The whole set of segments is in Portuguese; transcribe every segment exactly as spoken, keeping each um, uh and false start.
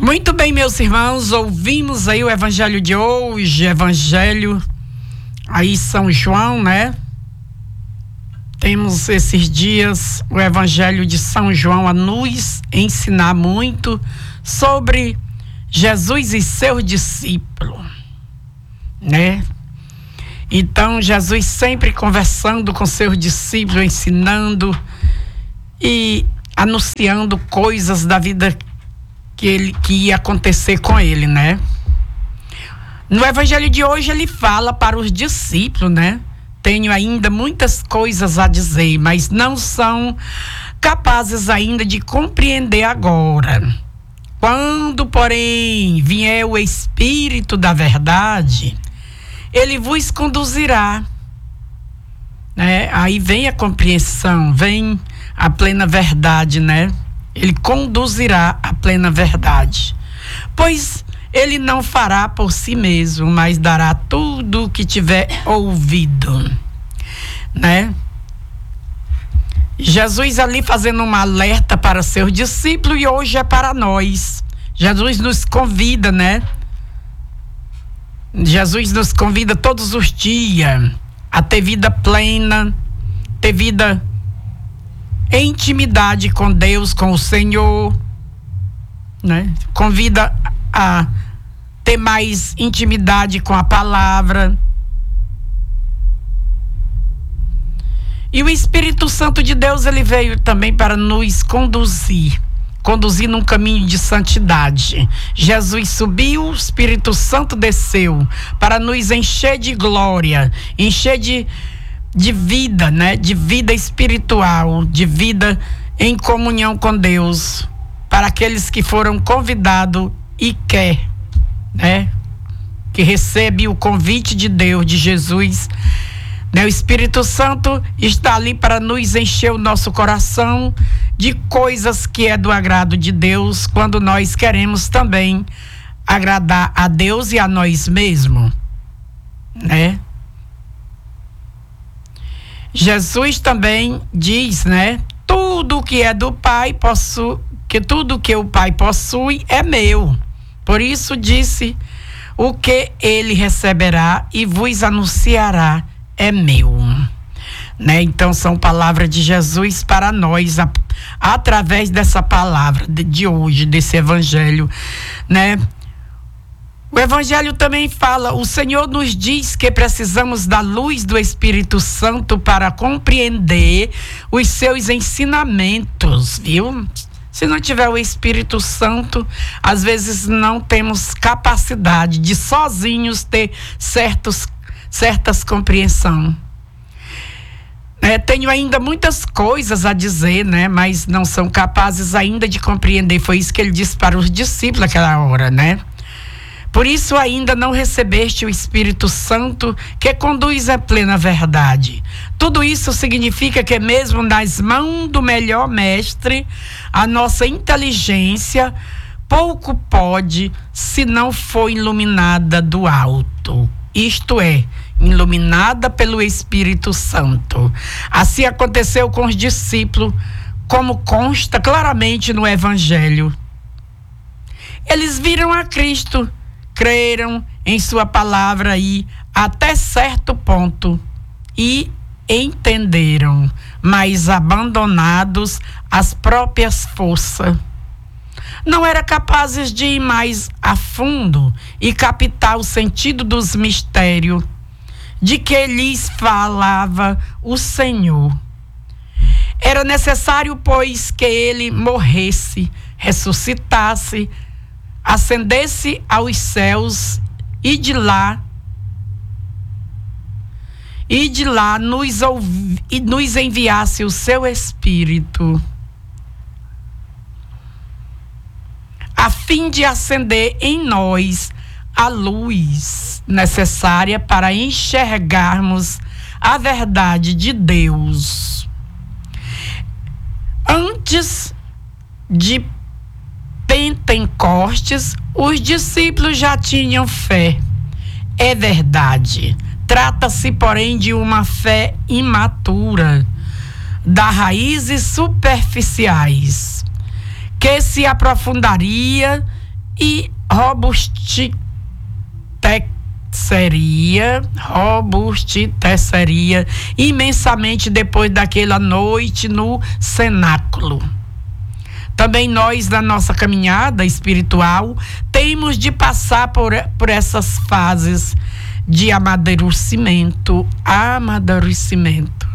Muito bem, meus irmãos, ouvimos aí o evangelho de hoje, evangelho aí São João, né? Temos esses dias o evangelho de São João a nos ensinar muito sobre Jesus e seu discípulo, né? Então, Jesus sempre conversando com seus discípulos, ensinando e anunciando coisas da vida que, ele, que ia acontecer com ele, né? No evangelho de hoje ele fala para os discípulos, né? Tenho ainda muitas coisas a dizer, mas não são capazes ainda de compreender agora. Quando, porém, vier o Espírito da verdade, ele vos conduzirá, né? Aí vem a compreensão, vem a plena verdade, né? Ele conduzirá a plena verdade. Pois ele não fará por si mesmo, mas dará tudo o que tiver ouvido, né? Jesus ali fazendo um alerta para seus discípulos e hoje é para nós. Jesus nos convida, né? Jesus nos convida todos os dias a ter vida plena, ter vida em intimidade com Deus, com o Senhor, né? Convida a ter mais intimidade com a palavra. E o Espírito Santo de Deus, ele veio também para nos conduzir, conduzir num caminho de santidade. Jesus subiu, o Espírito Santo desceu para nos encher de glória, encher de, de vida, né? De vida espiritual, de vida em comunhão com Deus, para aqueles que foram convidados e quer, né? Que recebe o convite de Deus, de Jesus, né? O Espírito Santo está ali para nos encher o nosso coração de coisas que é do agrado de Deus, quando nós queremos também agradar a Deus e a nós mesmos, né? Jesus também diz, né? Tudo que é do Pai, possu, que tudo que o Pai possui é meu. Por isso disse, o que ele receberá e vos anunciará é meu, né? Então são palavras de Jesus para nós, a, através dessa palavra de, de hoje, desse evangelho, né? O evangelho também fala, o Senhor nos diz que precisamos da luz do Espírito Santo para compreender os seus ensinamentos, viu? Se não tiver o Espírito Santo, às vezes não temos capacidade de sozinhos ter certos, certas compreensões. É, tenho ainda muitas coisas a dizer, né? Mas não são capazes ainda de compreender. Foi isso que ele disse para os discípulos naquela hora, né? Por isso ainda não recebeste o Espírito Santo que conduz à plena verdade. Tudo isso significa que mesmo nas mãos do melhor mestre, a nossa inteligência pouco pode se não for iluminada do alto. Isto é, iluminada pelo Espírito Santo. Assim aconteceu com os discípulos, como consta claramente no Evangelho. Eles viram a Cristo, creram em sua palavra e até certo ponto e entenderam, mas abandonados às próprias forças, não eram capazes de ir mais a fundo e captar o sentido dos mistérios de que lhes falava o Senhor. Era necessário, pois, que ele morresse, ressuscitasse, ascendesse aos céus e de lá e de lá nos, ouvi, e nos enviasse o seu Espírito, a fim de acender em nós a luz necessária para enxergarmos a verdade de Deus. Antes de Pentecostes, os discípulos já tinham fé. É verdade. Trata-se, porém, de uma fé imatura, das raízes superficiais, que se aprofundaria e robusteceria, robusteceria imensamente depois daquela noite no cenáculo. Também nós, na nossa caminhada espiritual, temos de passar por, por essas fases de amadurecimento, amadurecimento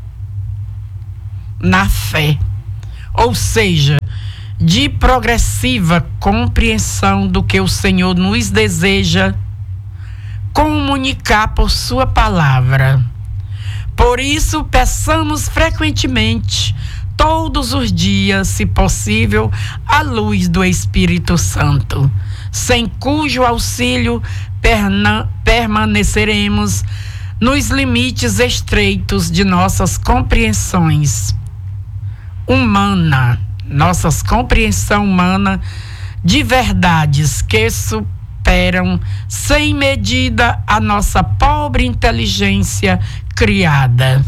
na fé. Ou seja, de progressiva compreensão do que o Senhor nos deseja comunicar por sua palavra. Por isso, peçamos frequentemente, todos os dias, se possível, a luz do Espírito Santo, sem cujo auxílio perna- permaneceremos nos limites estreitos de nossas compreensões humana, nossas compreensão humana de verdades que superam sem medida a nossa pobre inteligência criada.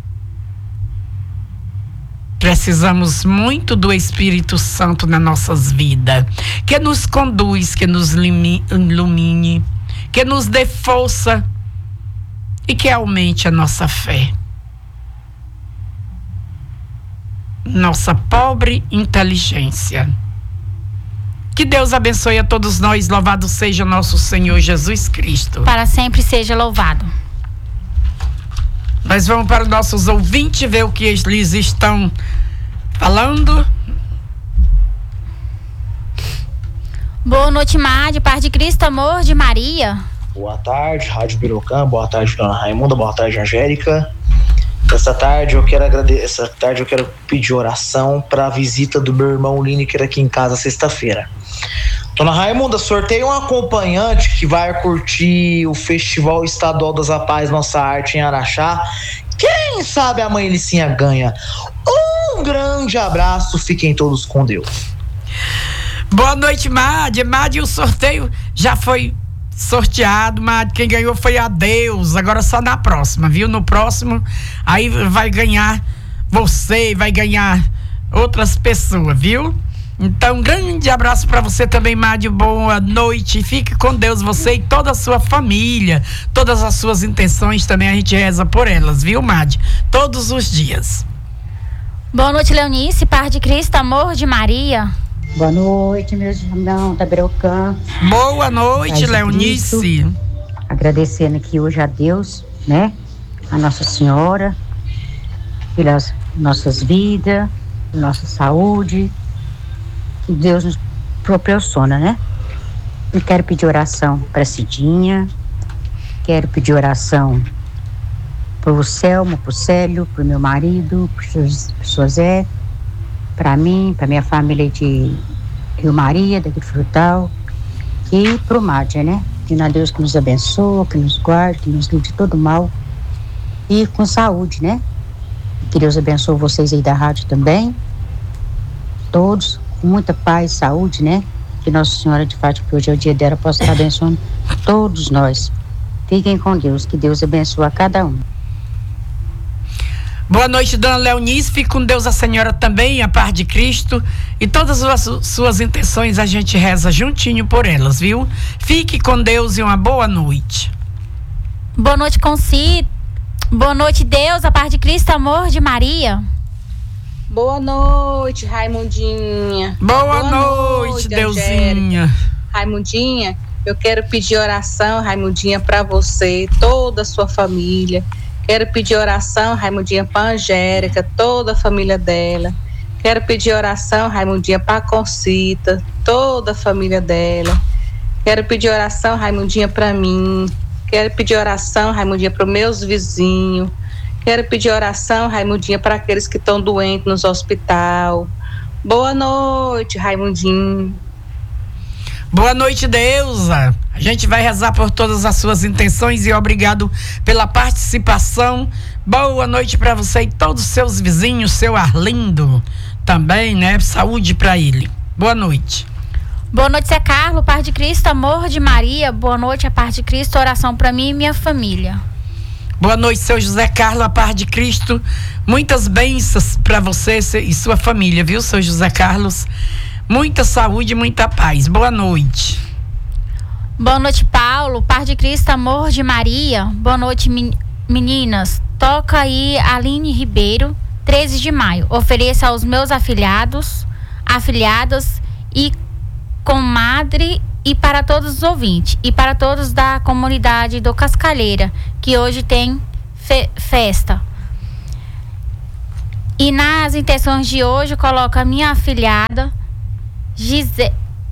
Precisamos muito do Espírito Santo nas nossas vidas, que nos conduz, que nos ilumine, que nos dê força e que aumente a nossa fé. Nossa pobre inteligência. Que Deus abençoe a todos nós. Louvado seja nosso Senhor Jesus Cristo. Para sempre seja louvado. Nós vamos para os nossos ouvintes ver o que eles estão falando. Boa noite, Made, paz de Cristo, amor de Maria. Boa tarde, Rádio Birocã. Boa tarde, Dona Raimunda. Boa tarde, Angélica. Essa tarde eu quero agradecer, essa tarde eu quero pedir oração para a visita do meu irmão Lineker aqui em casa sexta-feira. Dona Raimunda, sorteia um acompanhante que vai curtir o Festival Estadual das Apais Nossa Arte em Araxá. Quem sabe a mãe Licinha ganha. Um grande abraço, fiquem todos com Deus. Boa noite, Madi. Madi, o sorteio já foi sorteado, mas quem ganhou foi a Deus. Agora só na próxima, viu? No próximo, aí vai ganhar você, vai ganhar outras pessoas, viu? Então, um grande abraço para você também, Mádio. Boa noite. Fique com Deus, você e toda a sua família. Todas as suas intenções também a gente reza por elas, viu, Mádio? Todos os dias. Boa noite, Leonice, paz de Cristo, amor de Maria. Boa noite, meus irmãos da Birocã. Boa noite, Leonice. Agradecendo aqui hoje a Deus, né? A Nossa Senhora, pelas nossas vidas, nossa saúde, que Deus nos proporciona, né? Eu quero pedir oração para Cidinha, quero pedir oração pro Selmo, pro Célio, pro meu marido, pro José, para mim, para minha família de Rio Maria, daqui de Frutal, e pro Mádia, né? Pedindo a Deus que nos abençoe, que nos guarde, que nos livre de todo mal e com saúde, né? Que Deus abençoe vocês aí da rádio também, todos, com muita paz, saúde, né? Que Nossa Senhora de Fátima, que hoje é o dia dela, possa estar abençoando todos nós. Fiquem com Deus, que Deus abençoe a cada um. Boa noite, dona Leonice. Fique com Deus a senhora também, a paz de Cristo. E todas as suas intenções a gente reza juntinho por elas, viu? Fique com Deus e uma boa noite. Boa noite, Conci. Boa noite, Deus, a paz de Cristo, amor de Maria. Boa noite, Raimundinha. Boa, Boa noite, noite Deusinha. Angélica. Raimundinha, eu quero pedir oração, Raimundinha, para você, toda a sua família. Quero pedir oração, Raimundinha, para Angélica, toda a família dela. Quero pedir oração, Raimundinha, para Concita, toda a família dela. Quero pedir oração, Raimundinha, para mim. Quero pedir oração, Raimundinha, para os meus vizinhos. Quero pedir oração, Raimundinha, para aqueles que estão doentes nos hospital. Boa noite, Raimundinho. Boa noite, Deusa. A gente vai rezar por todas as suas intenções e obrigado pela participação. Boa noite para você e todos os seus vizinhos, seu Arlindo também, né? Saúde para ele. Boa noite. Boa noite, Zé Carlos, paz de Cristo, amor de Maria. Boa noite, a paz de Cristo, oração para mim e minha família. Boa noite, seu José Carlos, a paz de Cristo. Muitas bênçãos para você e sua família, viu, seu José Carlos? muita saúde e muita paz. Boa noite. Boa noite, Paulo. Paz de Cristo, amor de Maria. Boa noite, meninas. Toca aí Aline Ribeiro, treze de maio. Ofereça aos meus afilhados, afilhadas e comadre e para todos os ouvintes e para todos da comunidade do Cascalheira, que hoje tem fe- festa. E nas intenções de hoje coloca a minha afilhada Gise...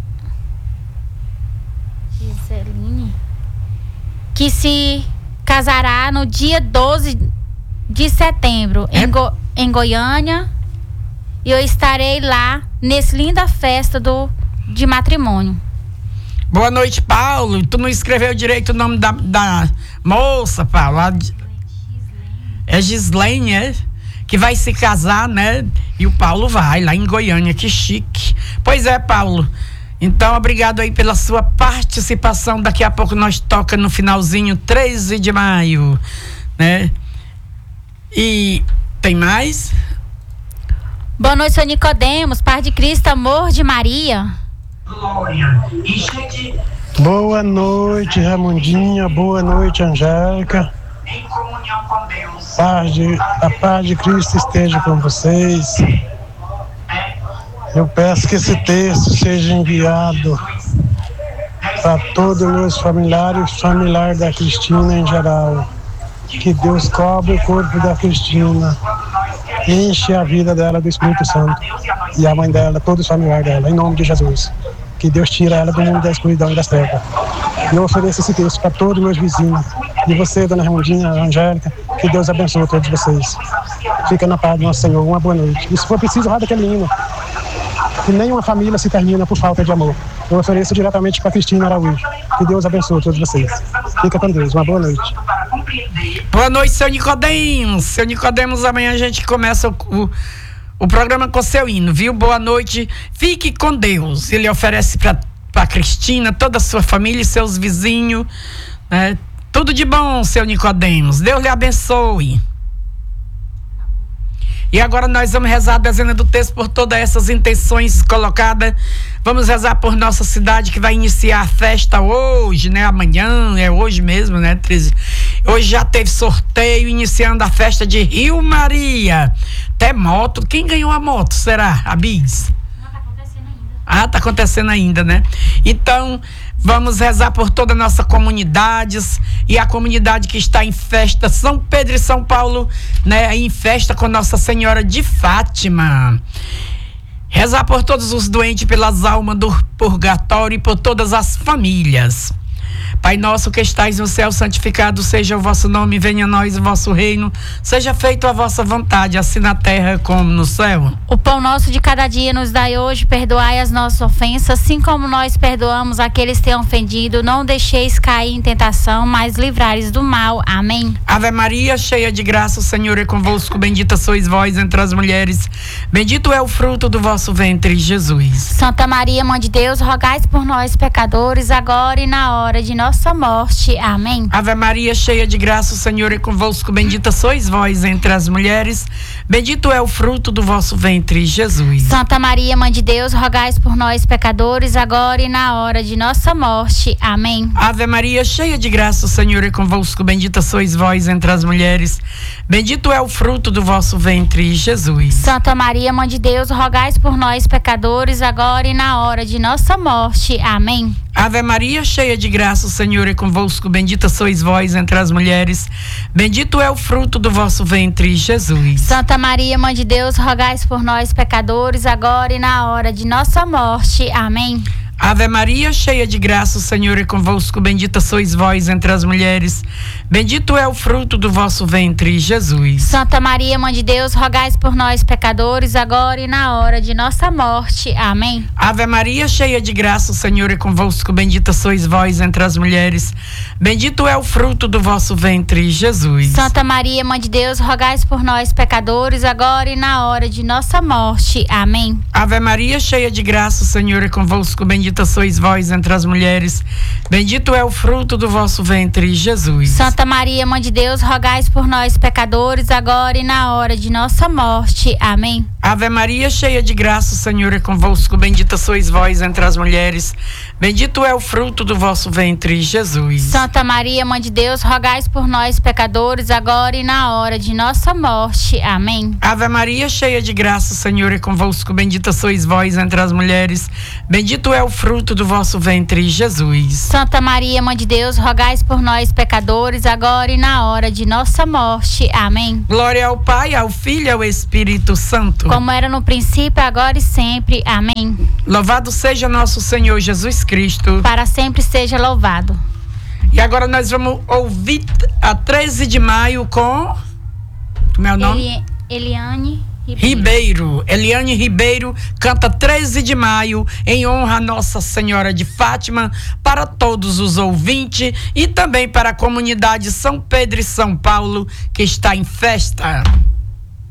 Giseline, que se casará no dia doze de setembro é. em, Go... em Goiânia, e eu estarei lá nessa linda festa do... de matrimônio. Boa noite, Paulo. Tu não escreveu direito o nome da, da moça, Paulo? É Gislene, é? Que vai se casar, né? E o Paulo vai lá em Goiânia, que chique. Pois é, Paulo. Então, obrigado aí pela sua participação. Daqui a pouco nós toca no finalzinho, treze de maio, né? E tem mais? Boa noite, Senhor Nicodemos, Paz de Cristo, amor de Maria. Boa noite, Ramondinha. Boa noite, Angélica. Em comunhão com Deus. Paz de, a paz de Cristo esteja com vocês. Eu peço que esse texto seja enviado para todos os meus familiares e familiares da Cristina em geral. Que Deus cobre o corpo da Cristina, enche a vida dela do Espírito Santo e a mãe dela, todos os familiares dela, em nome de Jesus. Que Deus tira ela do mundo da escuridão e das trevas. Eu ofereço esse texto para todos os meus vizinhos. E você, dona Raimundinha, Angélica, que Deus abençoe todos vocês. Fica na paz do nosso Senhor. Uma boa noite. E se for preciso, roda aquele hino. Que nenhuma família se termina por falta de amor. Eu ofereço diretamente para Cristina Araújo. Que Deus abençoe todos vocês. Fica com Deus. Uma boa noite. Boa noite, seu Nicodemos. Seu Nicodemos, amanhã a gente começa o, o, o programa com seu hino, viu? Boa noite. Fique com Deus. Ele oferece para para Cristina, toda a sua família e seus vizinhos, né? Tudo de bom, seu Nicodemos. Deus lhe abençoe. E agora nós vamos rezar a dezena do texto por todas essas intenções colocadas. Vamos rezar por nossa cidade, que vai iniciar a festa hoje, né? Amanhã, é hoje mesmo, né? Hoje já teve sorteio, iniciando a festa de Rio Maria. Até moto. Quem ganhou a moto, será? A Bis? Ah, tá acontecendo ainda, né? Então, vamos rezar por toda a nossa comunidade e a comunidade que está em festa, São Pedro e São Paulo, né? Em festa com Nossa Senhora de Fátima. Rezar por todos os doentes, pelas almas do purgatório e por todas as famílias. Pai nosso que estais no céu, santificado seja o vosso nome, venha a nós o vosso reino, seja feita a vossa vontade, assim na terra como no céu. O pão nosso de cada dia nos dai hoje, perdoai as nossas ofensas, assim como nós perdoamos aqueles que têm ofendido, não deixeis cair em tentação, mas livrai-nos do mal. Amém. Ave Maria, cheia de graça, o Senhor é convosco, bendita sois vós entre as mulheres, bendito é o fruto do vosso ventre, Jesus. Santa Maria, Mãe de Deus, rogai por nós, pecadores, agora e na hora de nossa morte. Amém. Ave Maria, cheia de graça, o Senhor é convosco, bendita sois vós entre as mulheres, bendito é o fruto do vosso ventre, Jesus. Santa Maria, Mãe de Deus, rogai por nós, pecadores, agora e na hora de nossa morte. Amém. Ave Maria, cheia de graça, o Senhor é convosco, bendita sois vós entre as mulheres, bendito é o fruto do vosso ventre, Jesus. Santa Maria, Mãe de Deus, rogai por nós, pecadores, agora e na hora de nossa morte. Amém. Ave Maria, cheia de graça, o Senhor é convosco, bendita sois vós entre as mulheres, bendito é o fruto do vosso ventre, Jesus. Santa Maria, Mãe de Deus, rogai por nós, pecadores, agora e na hora de nossa morte. Amém. Ave Maria, cheia de graça, o Senhor é convosco, bendita sois vós entre as mulheres, bendito é o fruto do vosso ventre, Jesus. Santa Maria, Mãe de Deus, rogai por nós, pecadores, agora e na hora de nossa morte. Amém. Ave Maria, cheia de graça, o Senhor é convosco, bendita sois vós entre as mulheres, bendito é o fruto do vosso ventre, Jesus. Santa Maria, Mãe de Deus, rogai por nós, pecadores, agora e na hora de nossa morte. Amém. Ave Maria, cheia de graça, o Senhor é convosco, bendita sois vós entre as mulheres, bendito é o fruto do vosso ventre, Jesus. Santa Maria, Mãe de Deus, rogai por nós, pecadores, agora e na hora de nossa morte. Amém. Ave Maria, cheia de graça, o Senhor é convosco. Bendita sois vós entre as mulheres. Bendito é o fruto do vosso ventre, Jesus. Santa Maria, Mãe de Deus, rogai por nós, pecadores, agora e na hora de nossa morte. Amém. Ave Maria, cheia de graça, o Senhor é convosco. Bendita sois vós entre as mulheres. Bendito é o fruto do vosso ventre, Jesus. Santa Maria, Mãe de Deus, rogai por nós, pecadores, agora e na hora de nossa morte. Amém. Glória ao Pai, ao Filho e ao Espírito Santo. Como era no princípio, agora e sempre. Amém. Louvado seja nosso Senhor Jesus Cristo. Para sempre seja louvado. E agora nós vamos ouvir a treze de maio com... Como é o nome? Eli, Eliane Ribeiro. Ribeiro. Eliane Ribeiro canta treze de maio em honra a Nossa Senhora de Fátima, para todos os ouvintes e também para a comunidade São Pedro e São Paulo, que está em festa.